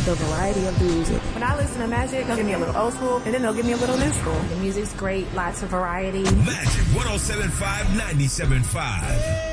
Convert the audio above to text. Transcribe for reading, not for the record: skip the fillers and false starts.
the variety of the music. When I listen to Magic, they'll give me a little old school, and then they'll give me a little new school. The music's great, lots of variety. Magic 107.5, 97.5.